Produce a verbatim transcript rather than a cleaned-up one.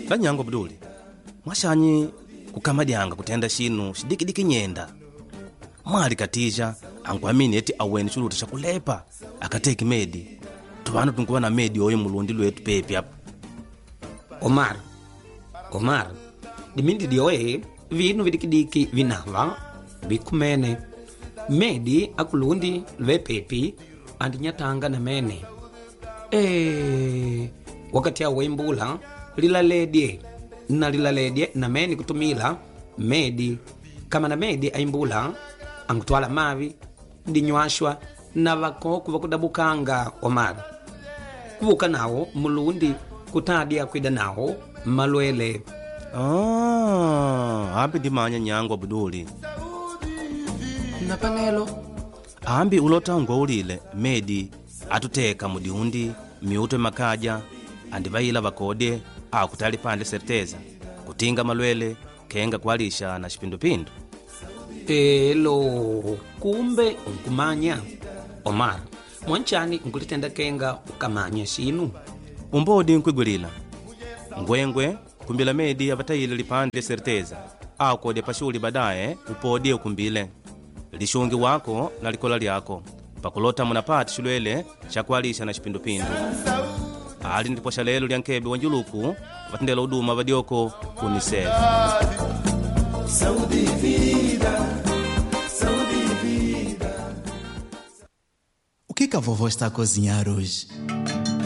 La nyango Abduli. Mwashanyi kukamadianga kutenda shinu shidikidiki nyenda. Mwali katija anguamini eti aweni chuluta chakulepa akateki medi. Tuwanu tunkuwa na medi oyo mulundi lwetu pepi hapo. Omar. Omar. Dimindi dioe vinu vidikidiki vinava bikumene. Medi akulundi lwe pepi andinyatanga na mene. Eh, wakati ya wembula lila ledye na lila ledye na meni kutumila medi kama na medi aimbula angutwala mavi ndinywashwa na vako kuva kudabukanga Omar kuvuka nawo mulundi kutadia kwida nawo malwele. Ah, ambi dimanya nyango Abduli. Na panelo ambi ulota ngolile medi atuteka mudiundi miuto makaja andivaila vakode akutali pande serteza kutinga malwele kenga kwalisha na shipindupindu. Elo kumbe unkumanya Omar mwanchani nkulitenda kenga ukamanya shinu umbodi nkwigwilila ngwengwe kumbila medi avatayile lipande serteza akode pashuli badaye upodi ukumbile lishungi wako na likola lyako pakulota munapati shulwele chakwalisha na shipindupindu. Ali ndipo shalelo lya nkebe wanjuluku vatendela uduma vadioko kunisef. Saudi vida, Saudi vida. O que que a vovó está a cozinhar hoje?